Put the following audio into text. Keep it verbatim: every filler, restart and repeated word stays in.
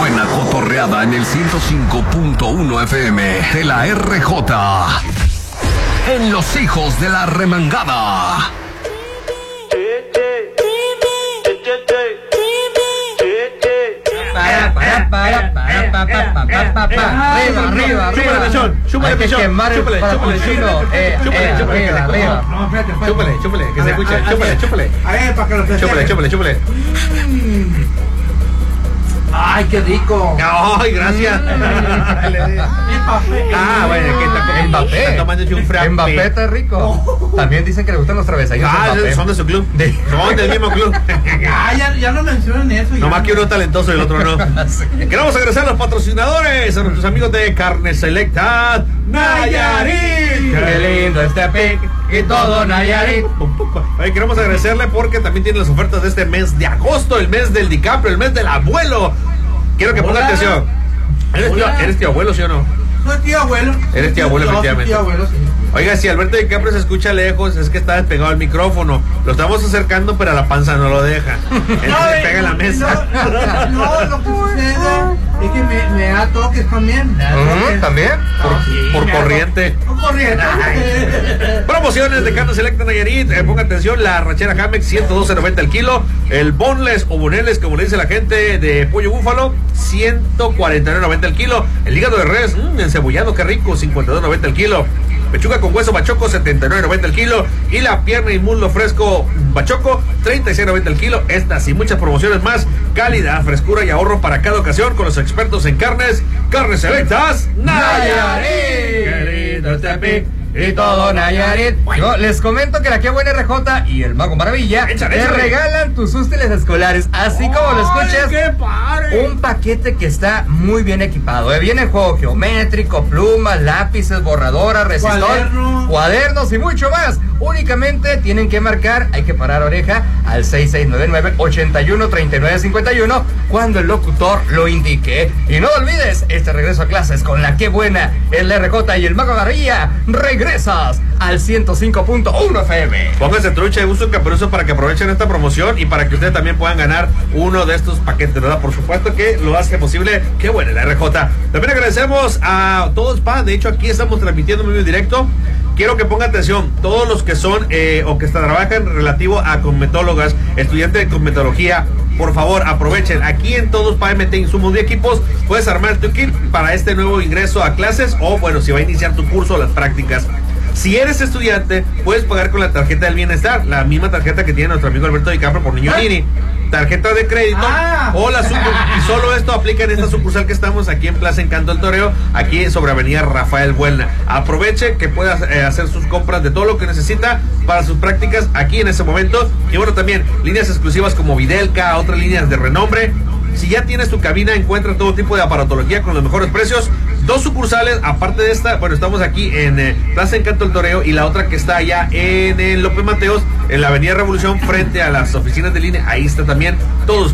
buena cotorreada en el ciento cinco punto uno F M de la R J. En Los Hijos de la Remangada. Para, para, para, para, para, para, para, para, arriba, arriba, arriba. Chúpale, Hay que quemar el frappuccino. Eh, eh, arriba, arriba. Chúpale, chúpale, que se escuche. Chúpale, chúpale. A ver, para que lo festejen. Chúpale, chúpale, chúpale. Ay, qué rico. Ay, gracias. Ah, bueno, que está Mbappé. Está tomando un frappé. Mbappé está rico. También dicen que le gustan los travesaños. Ah, son de su club. Son del mismo club. Ah, ya, ya no mencionan eso. Nomás que uno es talentoso y el otro no. Queremos agradecer a los patrocinadores, a nuestros amigos de Carne Selecta Nayarit. Qué lindo este pic y todo Nayarit. Oye, queremos agradecerle porque también tiene las ofertas de este mes de agosto, el mes del DiCaprio, el mes del abuelo. Quiero que ponga atención. ¿Eres tío, ¿Eres tío abuelo, sí o no? Soy tío abuelo. Eres tío abuelo, Yo soy efectivamente. tío abuelo, sí. Oiga, si Alberto DiCaprio se escucha lejos, es que está despegado al micrófono. Lo estamos acercando, pero la panza no lo deja. Entonces No, pega en la mesa. No, no, lo que sucede es que me, me da toques también. Me da toques. ¿También? Por, Sí, por me da corriente. to- Por corriente. Promociones de Carne Selecta Nayarit. Eh, ponga atención, la rachera Hamex ciento doce noventa el kilo. El boneless o boneles, como le dice la gente, de pollo búfalo, ciento cuarenta y nueve noventa el kilo. El hígado de res, mmm, encebollado, qué rico, cincuenta y dos noventa el kilo. Pechuga con hueso bachoco, setenta y nueve noventa el kilo. Y la pierna y muslo fresco bachoco, treinta y seis noventa el kilo. Estas y muchas promociones más. Calidad, frescura y ahorro para cada ocasión con los expertos en carnes. Carnes Selectas Nayarit. Qué lindo este pic Y todo Nayarit. Yo les comento que la que buena R J y el Mago Maravilla Échale, te échale. regalan tus útiles escolares, así como lo escuchas. ¡Qué padre! Un paquete que está muy bien equipado. ¿eh? Viene juego geométrico, plumas, lápices, borradoras, resistor, Cuaderno. cuadernos y mucho más. Únicamente tienen que marcar, hay que parar oreja al seis seis nueve nueve, ocho uno, tres nueve cinco uno cuando el locutor lo indique. Y no olvides, este regreso a clases con la que buena, el R J y el Mago Maravilla, regresas al ciento cinco punto uno F M. Pónganse trucha y gusto caperuso para que aprovechen esta promoción y para que ustedes también puedan ganar uno de estos paquetes, ¿verdad? Por supuesto que lo hace posible. ¡Qué buena la R J! También agradecemos a todos, pa. De hecho, aquí estamos transmitiendo en vivo y directo. Quiero que pongan atención, todos los que son eh, o que trabajan relativo a cosmetólogas, estudiantes de cosmetología, por favor, aprovechen. Aquí en Todos Pa M T Insumos de Equipos puedes armar tu kit para este nuevo ingreso a clases o, bueno, si va a iniciar tu curso, las prácticas. Si eres estudiante, puedes pagar con la tarjeta del bienestar, la misma tarjeta que tiene nuestro amigo Alberto DiCaprio por Niño Nini. Tarjeta de crédito Ah. o la sucursal, y solo esto aplica en esta sucursal que estamos aquí en Plaza Encanto del Toreo, aquí sobre Avenida Rafael Buelna. Aproveche que pueda eh, hacer sus compras de todo lo que necesita para sus prácticas aquí en ese momento. Y bueno, también líneas exclusivas como Videlca, otras líneas de renombre. Si ya tienes tu cabina, encuentra todo tipo de aparatología con los mejores precios. Dos sucursales, aparte de esta, bueno, estamos aquí en eh, Plaza Encanto del Toreo y la otra que está allá en el López Mateos, en la Avenida Revolución, frente a las oficinas de línea. Ahí está también Todos